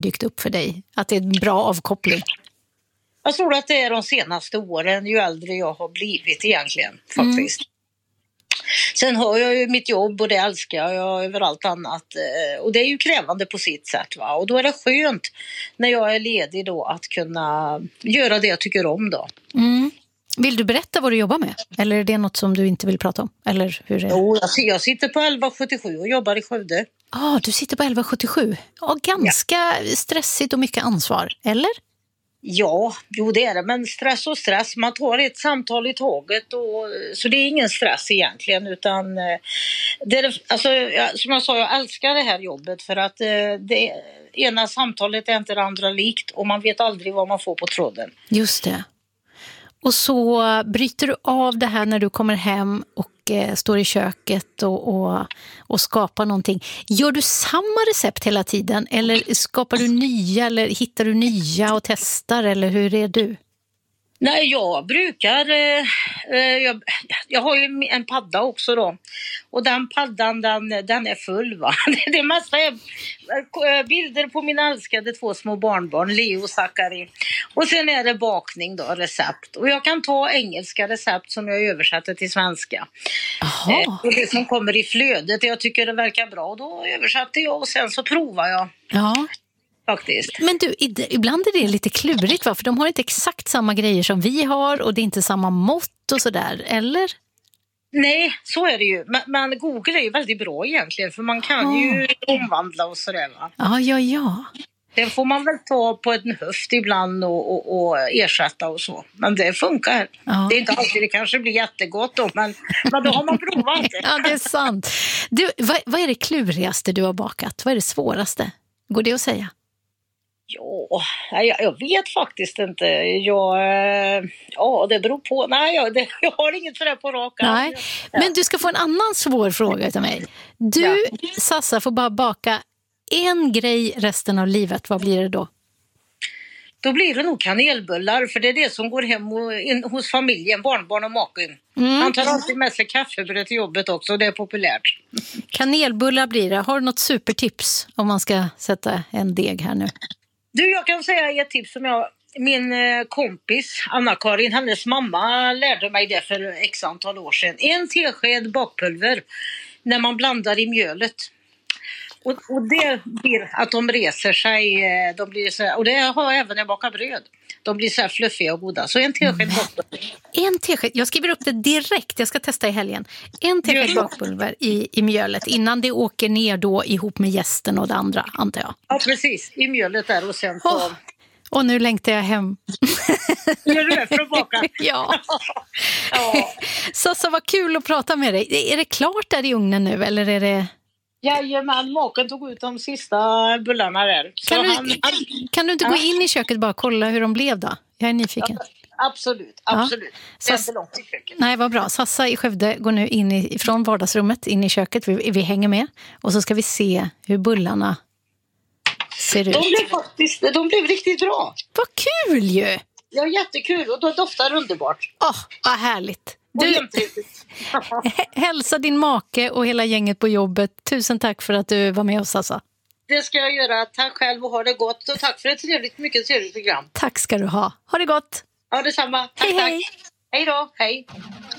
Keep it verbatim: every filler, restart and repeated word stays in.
dykt upp för dig? Att det är en bra avkoppling? Jag tror att det är de senaste åren, ju äldre jag har blivit egentligen, faktiskt. Mm. Sen har jag ju mitt jobb och det älskar jag över allt annat. Och det är ju krävande på sitt sätt, va. Och då är det skönt när jag är ledig då att kunna göra det jag tycker om då. Mm. Vill du berätta vad du jobbar med? Eller är det något som du inte vill prata om? Eller hur är det? Jo, jag sitter på elva sjuttiosju och jobbar i Skövde. Ja, ah, du sitter på elva sjuttiosju. Ja, ganska ja. stressigt och mycket ansvar, eller? Ja, jo det är det. Men stress och stress. Man tar ett samtal i taget. Och, så det är ingen stress egentligen. Utan det är, alltså, som jag sa, jag älskar det här jobbet. För att det ena samtalet är inte det andra likt. Och man vet aldrig vad man får på tråden. Just det. Och så bryter du av det här när du kommer hem och eh, står i köket och, och, och skapar någonting. Gör du samma recept hela tiden eller skapar du nya eller hittar du nya och testar eller hur är du? Nej, jag brukar, eh, jag, jag har ju en padda också då. Och den paddan, den, den är full, va. Det mesta är bilder på mina älskade två små barnbarn, Leo och Zachary. Och sen är det bakning då, recept. Och jag kan ta engelska recept som jag översätter till svenska. Eh, och det som kommer i flödet, jag tycker det verkar bra, då översätter jag och sen så provar jag. Ja. Faktiskt. Men du, ibland är det lite klurigt, va? För de har inte exakt samma grejer som vi har och det är inte samma mått och sådär, eller? Nej, så är det ju. Men, men Google är ju väldigt bra egentligen, för man kan oh. ju omvandla och sådär, va? Ja, ja, ja. Den får man väl ta på en höft ibland och, och, och ersätta och så. Men det funkar. Ja. Det är inte alltid det kanske blir jättegott då, men, men då har man provat det. Ja, det är sant. Du, vad, vad är det klurigaste du har bakat? Vad är det svåraste? Går det att säga? Ja, jag, jag vet faktiskt inte. Jag, ja, det beror på. Nej, jag, det, jag har inget för det på raka. Nej, men du ska få en annan svår fråga av mig. Du, ja. Sassa, får bara baka en grej resten av livet. Vad blir det då? Då blir det nog kanelbullar, för det är det som går hem och, in, hos familjen, barnbarn och maken. Mm. Han tar alltid med sig kaffebröd till jobbet också, det är populärt. Kanelbullar blir det. Har du något supertips om man ska sätta en deg här nu? Du, jag kan säga ett tips som jag, min kompis Anna-Karin, hennes mamma lärde mig det för x antal år sedan. En tesked bakpulver när man blandar i mjölet. Och, och det blir att de reser sig, de blir så här, och det har jag även när jag bakar bröd. De blir så här fluffiga och goda. Så en tesked bakpulver. En tesked, jag skriver upp det direkt, jag ska testa i helgen. En tesked bakpulver i, i mjölet innan det åker ner då ihop med jästen och det andra, antar jag. Ja, precis. I mjölet där och sen så... Oh. Och nu längtar jag hem. Gör du det för att baka? Ja. Ja. Så, så vad kul att prata med dig. Är det klart där i ugnen nu eller är det... Jajamän, maken tog ut de sista bullarna där. Kan du, han, han, kan du inte ja. gå in i köket och bara kolla hur de blev då? Jag är nyfiken. Ja, absolut, absolut. Ja. Det är inte långt i köket. Nej, vad bra. Sassa i Skövde går nu in i, från vardagsrummet in i köket. Vi, vi hänger med. Och så ska vi se hur bullarna ser de ut. Blev faktiskt, de blev riktigt bra. Vad kul ju! Ja, jättekul. Och de doftar underbart. Åh, oh, vad härligt. Du, hälsa din make och hela gänget på jobbet. Tusen tack för att du var med oss, Sassa. Det ska jag göra. Tack själv och ha det gott. Och tack för ett trevligt, mycket trevligt program. Tack ska du ha. Ha det gott. Ja, detsamma. Tack, hej, tack. Hej. Hej då. Hej.